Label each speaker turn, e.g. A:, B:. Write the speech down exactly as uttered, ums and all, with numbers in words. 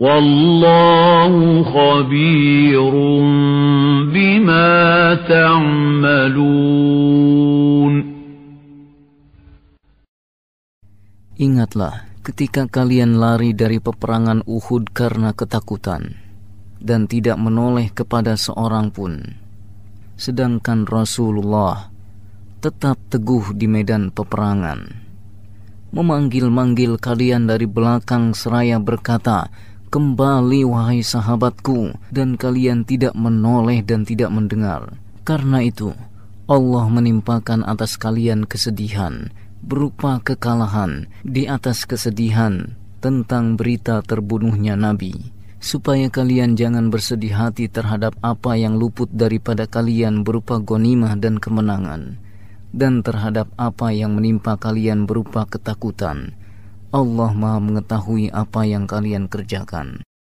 A: Wallahu khabirun bima ta'malun.
B: Ingatlah ketika kalian lari dari peperangan Uhud karena ketakutan dan tidak menoleh kepada seorang pun, sedangkan Rasulullah tetap teguh di medan peperangan, memanggil-manggil kalian dari belakang seraya berkata, "Kembali wahai sahabatku," dan kalian tidak menoleh dan tidak mendengar. Karena itu Allah menimpakan atas kalian kesedihan berupa kekalahan di atas kesedihan tentang berita terbunuhnya Nabi, supaya kalian jangan bersedih hati terhadap apa yang luput daripada kalian berupa ghanimah dan kemenangan, dan terhadap apa yang menimpa kalian berupa ketakutan. Allah Maha mengetahui apa yang kalian kerjakan.